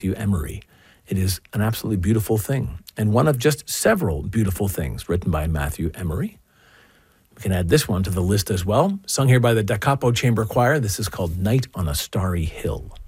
Emery. It is an absolutely beautiful thing, and one of just several beautiful things written by Matthew Emery. We can add this one to the list as well, sung here by the Da Capo Chamber Choir. This is called Night on a Starry Hill.